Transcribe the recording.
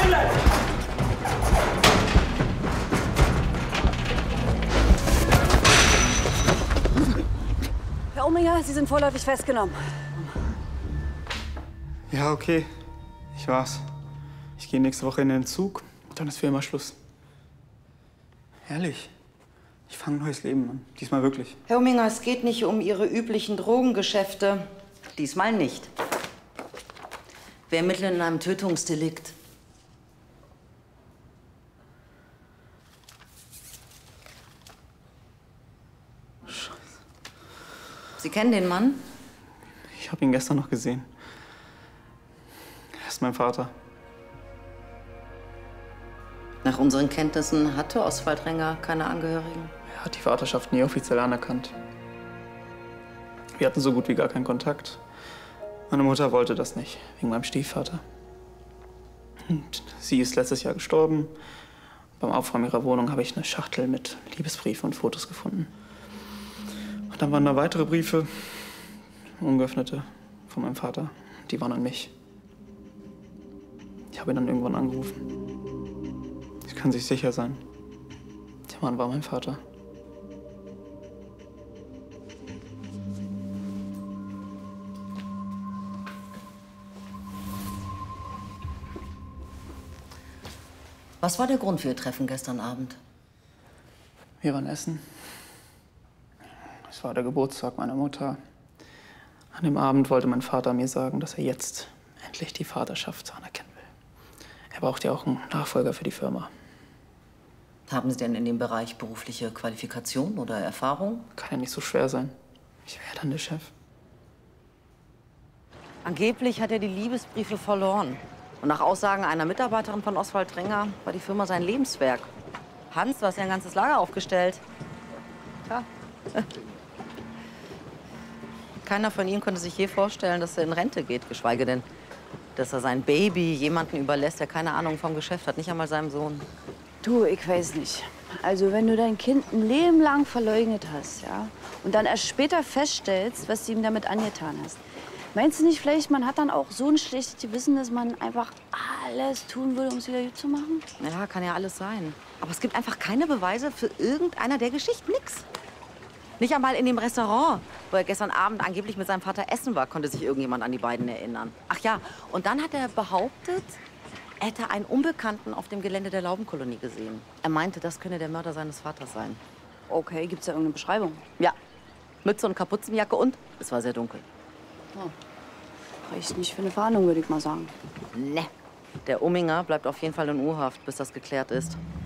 Stehen bleiben! Herr Ominger, Sie sind vorläufig festgenommen. Ja, okay. Ich war's. Ich gehe nächste Woche in den Zug und dann ist für immer Schluss. Ehrlich. Ich fange ein neues Leben an. Diesmal wirklich. Herr Ominger, es geht nicht um Ihre üblichen Drogengeschäfte. Diesmal nicht. Wir ermitteln in einem Tötungsdelikt. Scheiße. Sie kennen den Mann? Ich habe ihn gestern noch gesehen. Er ist mein Vater. Nach unseren Kenntnissen hatte Oswald Renger keine Angehörigen. Er hat die Vaterschaft nie offiziell anerkannt. Wir hatten so gut wie gar keinen Kontakt. Meine Mutter wollte das nicht, wegen meinem Stiefvater. Und sie ist letztes Jahr gestorben. Beim Aufräumen ihrer Wohnung habe ich eine Schachtel mit Liebesbriefen und Fotos gefunden. Und dann waren da weitere Briefe, ungeöffnete, von meinem Vater. Die waren an mich. Ich habe ihn dann irgendwann angerufen. Sie können sich sicher sein. Der Mann war mein Vater. Was war der Grund für Ihr Treffen gestern Abend? Wir waren essen. Es war der Geburtstag meiner Mutter. An dem Abend wollte mein Vater mir sagen, dass er jetzt endlich die Vaterschaft anerkennen will. Er braucht ja auch einen Nachfolger für die Firma. Haben Sie denn in dem Bereich berufliche Qualifikation oder Erfahrung? Kann ja nicht so schwer sein. Ich wäre dann der Chef. Angeblich hat er die Liebesbriefe verloren. Und nach Aussagen einer Mitarbeiterin von Oswald Renger war die Firma sein Lebenswerk. Hans, du hast ja ein ganzes Lager aufgestellt. Tja. Keiner von Ihnen konnte sich je vorstellen, dass er in Rente geht, geschweige denn, dass er sein Baby jemanden überlässt, der keine Ahnung vom Geschäft hat, nicht einmal seinem Sohn. Du, ich weiß nicht. Also wenn du dein Kind ein Leben lang verleugnet hast, ja, und dann erst später feststellst, was du ihm damit angetan hast, meinst du nicht vielleicht, man hat dann auch so ein schlechtes Gewissen, dass man einfach alles tun würde, um es wieder gut zu machen? Ja, kann ja alles sein. Aber es gibt einfach keine Beweise für irgendeiner der Geschichten. Nix. Nicht einmal in dem Restaurant, wo er gestern Abend angeblich mit seinem Vater essen war, konnte sich irgendjemand an die beiden erinnern. Ach ja, und dann hat er behauptet, er hätte einen Unbekannten auf dem Gelände der Laubenkolonie gesehen. Er meinte, das könne der Mörder seines Vaters sein. Okay, gibt's da irgendeine Beschreibung? Ja, Mütze und Kapuzenjacke und es war sehr dunkel. Oh. Reicht nicht für eine Verhandlung, würde ich mal sagen. Ne, der Ominger bleibt auf jeden Fall in U-Haft, bis das geklärt ist.